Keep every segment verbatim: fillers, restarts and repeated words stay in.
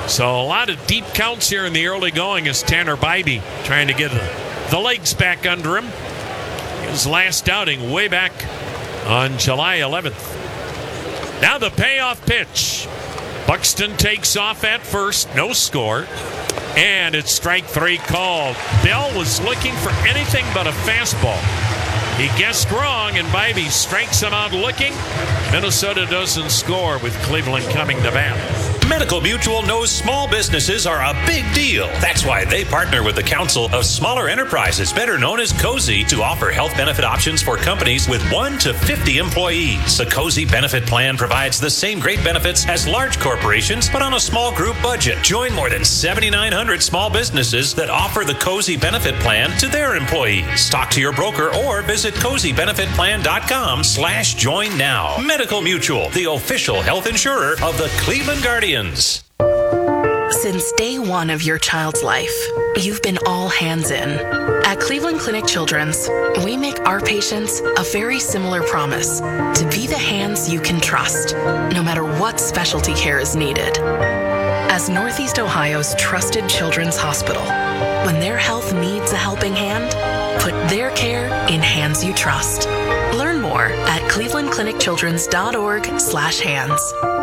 So a lot of deep counts here in the early going as Tanner Bybee trying to get the legs back under him. His last outing way back on July eleventh. Now the payoff pitch. Buxton takes off at first, no score. And it's strike three called. Bell was looking for anything but a fastball. He guessed wrong, and Bybee strikes him out looking. Minnesota doesn't score with Cleveland coming to bat. Medical Mutual knows small businesses are a big deal. That's why they partner with the Council of Smaller Enterprises, better known as COSI, to offer health benefit options for companies with one to fifty employees. The COSI benefit plan provides the same great benefits as large corporations, but on a small group budget. Join more than seventy-nine hundred small businesses that offer the COSI benefit plan to their employees. Talk to your broker or visit cozy benefit plan dot com slash join now. Medical Mutual, the official health insurer of the Cleveland Guardians. Since day one of your child's life, you've been all hands in. At Cleveland Clinic Children's, we make our patients a very similar promise to be the hands you can trust, no matter what specialty care is needed. As Northeast Ohio's trusted children's hospital, when their health needs a helping hand, put their care in hands you trust. Learn more at cleveland clinic children's dot org slash hands.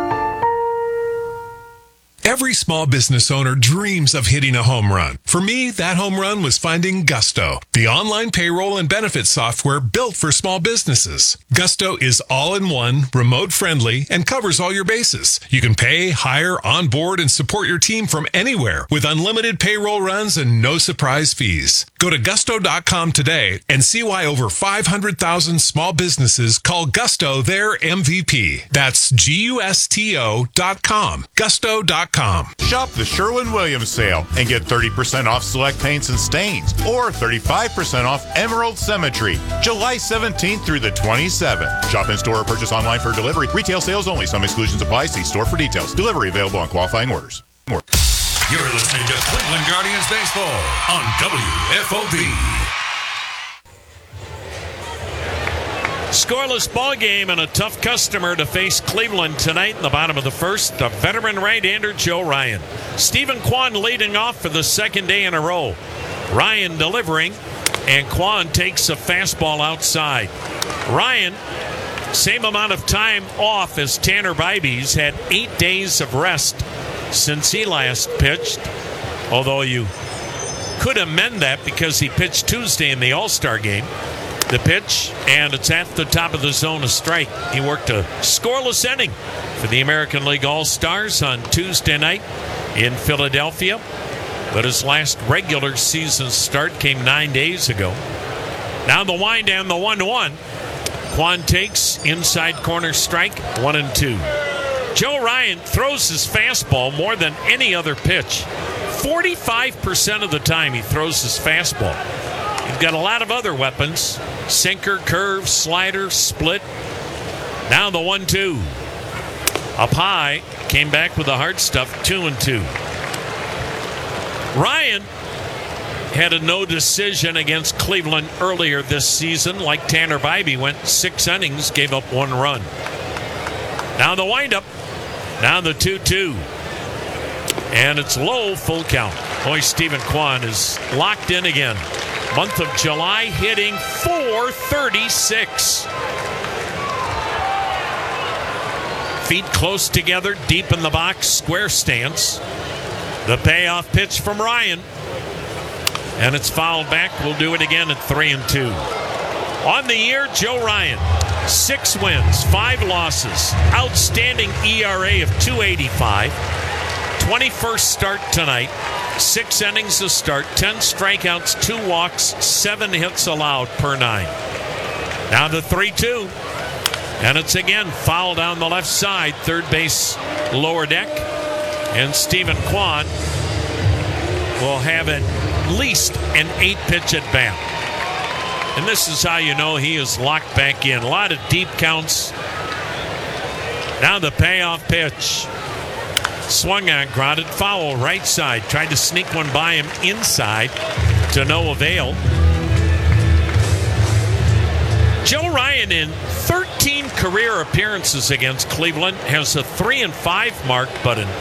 Every small business owner dreams of hitting a home run. For me, that home run was finding Gusto, the online payroll and benefits software built for small businesses. Gusto is all-in-one, remote-friendly, and covers all your bases. You can pay, hire, onboard, and support your team from anywhere with unlimited payroll runs and no surprise fees. Go to gusto dot com today and see why over five hundred thousand small businesses call Gusto their M V P. That's G U S T O dot com. gusto dot com. Shop the Sherwin-Williams sale and get thirty percent off select paints and stains or thirty-five percent off Emerald Cemetery, July seventeenth through the twenty-seventh. Shop in store or purchase online for delivery. Retail sales only. Some exclusions apply. See store for details. Delivery available on qualifying orders. More. You're listening to Cleveland Guardians Baseball on W F O B. Scoreless ball game and a tough customer to face Cleveland tonight in the bottom of the first. The veteran right-hander Joe Ryan. Stephen Kwan leading off for the second day in a row. Ryan delivering, and Kwan takes a fastball outside. Ryan, same amount of time off as Tanner Bybee's, had eight days of rest since he last pitched, although you could amend that because he pitched Tuesday in the All-Star game. The pitch, and it's at the top of the zone, a strike. He worked a scoreless inning for the American League All-Stars on Tuesday night in Philadelphia, but his last regular season start came nine days ago. Now the wind and the one one. Kwan takes inside corner strike, one and two. Joe Ryan throws his fastball more than any other pitch. forty-five percent of the time he throws his fastball. He's got a lot of other weapons. Sinker, curve, slider, split. Now the one two. Up high. Came back with the hard stuff. Two and two. Ryan had a no decision against Cleveland earlier this season. Like Tanner Bybee, went six innings, gave up one run. Now the windup. Now the two two. And it's low, full count. Boy, Stephen Kwan is locked in again. Month of July, hitting four thirty-six. Feet close together, deep in the box, square stance. The payoff pitch from Ryan. And it's fouled back. We'll do it again at three and two. On the year, Joe Ryan. Six wins, five losses. Outstanding E R A of two eighty-five. twenty-first start tonight. Six innings to start, ten strikeouts, two walks, seven hits allowed per nine. Now the three two. And it's again foul down the left side, third base lower deck. And Stephen Kwan will have at least an eight-pitch at bat. And this is how you know he is locked back in. A lot of deep counts. Now the payoff pitch. Swung on, grounded, foul, right side. Tried to sneak one by him inside to no avail. Joe Ryan, in thirteen career appearances against Cleveland, has a three and five mark, but an